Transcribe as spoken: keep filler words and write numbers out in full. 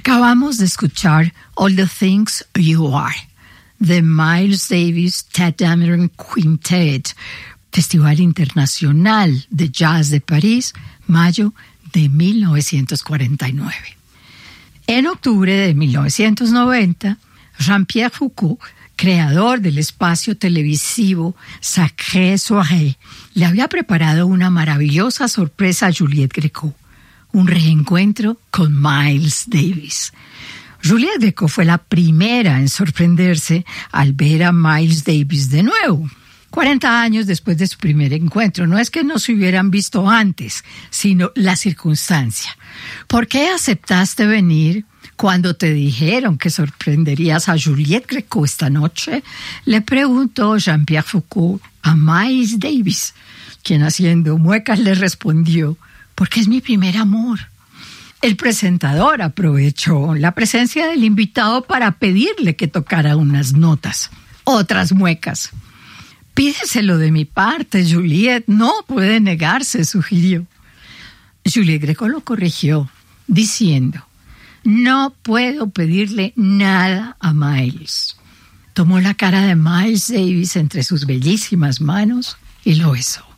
Acabamos de escuchar All the Things You Are, de Miles Davis Tadamron Quintet, Festival Internacional de Jazz de París, mayo de mil novecientos cuarenta y nueve. En octubre de mil novecientos noventa, Jean-Pierre Foucault, creador del espacio televisivo Sacré Soirée, le había preparado una maravillosa sorpresa a Juliette Gréco, un reencuentro con Miles Davis. Juliette Gréco fue la primera en sorprenderse al ver a Miles Davis de nuevo. cuarenta años después de su primer encuentro, no es que no se hubieran visto antes, sino la circunstancia. ¿Por qué aceptaste venir cuando te dijeron que sorprenderías a Juliette Gréco esta noche? Le preguntó Jean-Pierre Foucault a Miles Davis, quien haciendo muecas le respondió: porque es mi primer amor. El presentador aprovechó la presencia del invitado para pedirle que tocara unas notas. Otras muecas. Pídeselo de mi parte, Juliette, no puede negarse, sugirió. Juliette Gréco lo corrigió, diciendo: no puedo pedirle nada a Miles. Tomó la cara de Miles Davis entre sus bellísimas manos y lo besó.